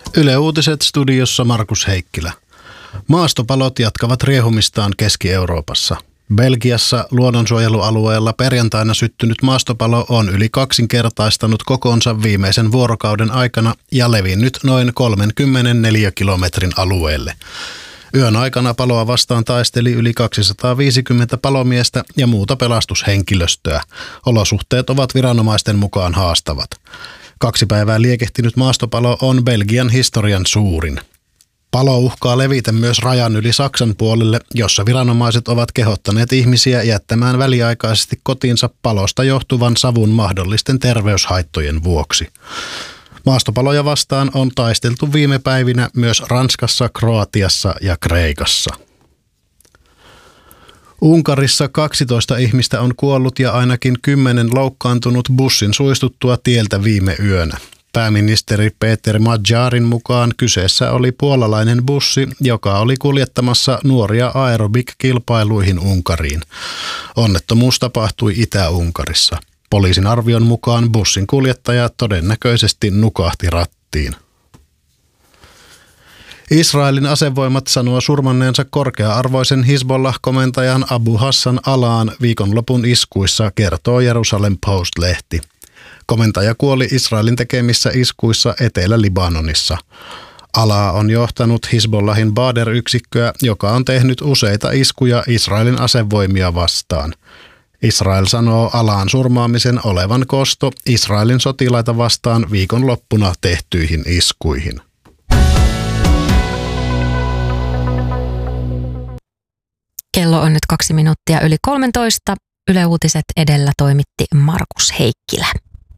Yle Uutiset studiossa Markus Heikkilä. Maastopalot jatkavat riehumistaan Keski-Euroopassa. Belgiassa luonnonsuojelualueella perjantaina syttynyt maastopalo on yli kaksinkertaistanut kokoonsa viimeisen vuorokauden aikana ja levinnyt noin 34 kilometrin alueelle. Yön aikana paloa vastaan taisteli yli 250 palomiestä ja muuta pelastushenkilöstöä. Olosuhteet ovat viranomaisten mukaan haastavat. 2 päivää liekehtinyt maastopalo on Belgian historian suurin. Palo uhkaa levitä myös rajan yli Saksan puolelle, jossa viranomaiset ovat kehottaneet ihmisiä jättämään väliaikaisesti kotiinsa palosta johtuvan savun mahdollisten terveyshaittojen vuoksi. Maastopaloja vastaan on taisteltu viime päivinä myös Ranskassa, Kroatiassa ja Kreikassa. Unkarissa 12 ihmistä on kuollut ja ainakin 10 loukkaantunut bussin suistuttua tieltä viime yönä. Pääministeri Péter Magyárin mukaan kyseessä oli puolalainen bussi, joka oli kuljettamassa nuoria aerobik-kilpailuihin Unkariin. Onnettomuus tapahtui Itä-Unkarissa. Poliisin arvion mukaan bussin kuljettaja todennäköisesti nukahti rattiin. Israelin asevoimat sanoo surmanneensa korkea-arvoisen Hizbollah-komentajan Abu Hassan Alaan viikonlopun iskuissa, kertoo Jerusalem Post-lehti. Komentaja kuoli Israelin tekemissä iskuissa Etelä-Libanonissa. Alaa on johtanut Hizbollahin Badr-yksikköä, joka on tehnyt useita iskuja Israelin asevoimia vastaan. Israel sanoo Alaan surmaamisen olevan kosto Israelin sotilaita vastaan viikonloppuna tehtyihin iskuihin. Kello on nyt 2 minuuttia yli 13. Yle Uutiset edellä toimitti Markus Heikkilä.